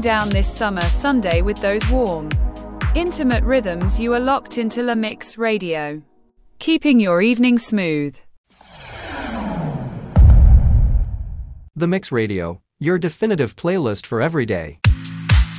down this summer Sunday with those warm, intimate rhythms. You are locked into La Mix Radio, keeping your evening smooth. The Mix Radio, your definitive playlist for every day.